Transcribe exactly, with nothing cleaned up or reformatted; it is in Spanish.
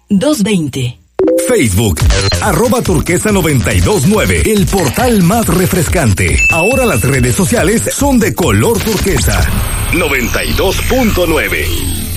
doscientos veinte. Facebook, arroba turquesa noventa y dos nueve, el portal más refrescante. Ahora las redes sociales son de color turquesa. noventa y dos punto nueve.